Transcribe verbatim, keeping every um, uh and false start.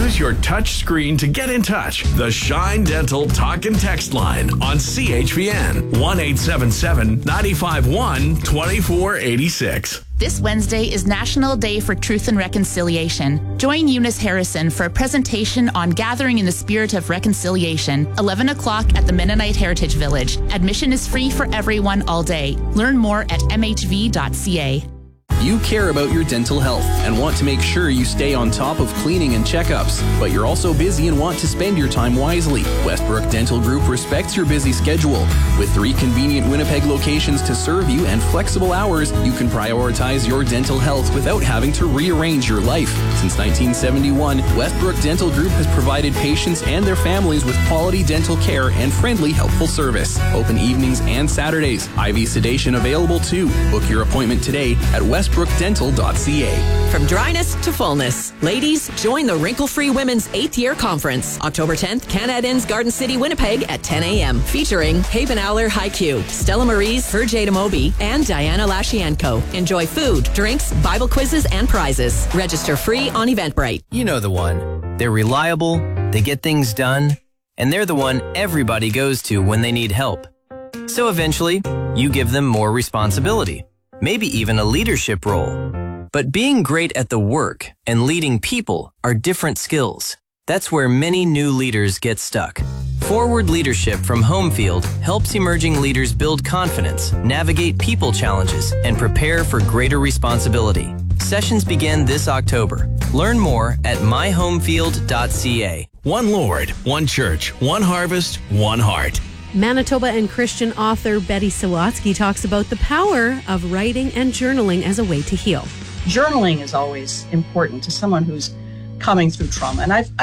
Use your touch screen to get in touch. The Shine Dental Talk and Text line on C H V N one eight seven seven, nine five one, two four eight six. This Wednesday is National Day for Truth and Reconciliation. Join Eunice Harrison for a presentation on Gathering in the Spirit of Reconciliation, eleven o'clock at the Mennonite Heritage Village. Admission is free for everyone all day. Learn more at m h v dot c a. You care about your dental health and want to make sure you stay on top of cleaning and checkups, but you're also busy and want to spend your time wisely. Westbrook Dental Group respects your busy schedule. With three convenient Winnipeg locations to serve you and flexible hours, you can prioritize your dental health without having to rearrange your life. Since nineteen seventy-one, Westbrook Dental Group has provided patients and their families with quality dental care and friendly, helpful service. Open evenings and Saturdays. I V sedation available too. Book your appointment today at westbrook dental dot c a. From dryness to fullness, ladies, join the Wrinkle-Free Women's eighth Year Conference, October tenth, Canada Inns Garden City, Winnipeg at ten a.m. Featuring Haven Owler Haiku, Stella Maries, Herjada Moby, and Diana Lashienko. Enjoy food, drinks, Bible quizzes, and prizes. Register free on Eventbrite. You know the one. They're reliable, they get things done, and they're the one everybody goes to when they need help. So eventually, you give them more responsibility. Maybe even a leadership role. But being great at the work and leading people are different skills. That's where many new leaders get stuck. Forward Leadership from Homefield helps emerging leaders build confidence, navigate people challenges, and prepare for greater responsibility. Sessions begin this October. Learn more at my homefield dot c a. One Lord, one church, one harvest, one heart. Manitoba and Christian author Betty Sawatsky talks about the power of writing and journaling as a way to heal. Journaling is always important to someone who's coming through trauma. And I've